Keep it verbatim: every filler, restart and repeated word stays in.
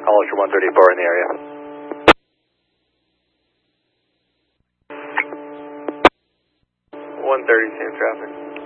Hollister one thirty-four in the area. one thirty, same traffic.